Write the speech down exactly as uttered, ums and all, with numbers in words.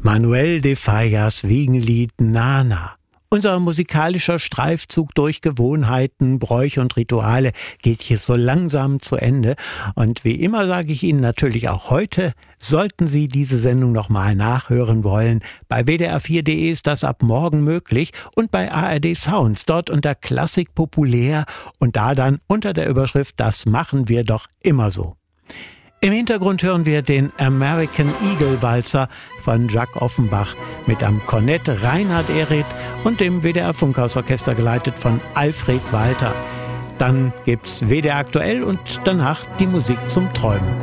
Manuel de Fallas Wiegenlied Nana. Unser musikalischer Streifzug durch Gewohnheiten, Bräuche und Rituale geht hier so langsam zu Ende. Und wie immer sage ich Ihnen natürlich auch heute, sollten Sie diese Sendung nochmal nachhören wollen. Bei w d r vier punkt de ist das ab morgen möglich und bei A R D Sounds, dort unter Klassik populär und da dann unter der Überschrift Das machen wir doch immer so. Im Hintergrund hören wir den American Eagle Walzer von Jacques Offenbach mit am Kornett Reinhard Ehret und dem W D R Funkhausorchester geleitet von Alfred Walter. Dann gibt's W D R aktuell und danach die Musik zum Träumen.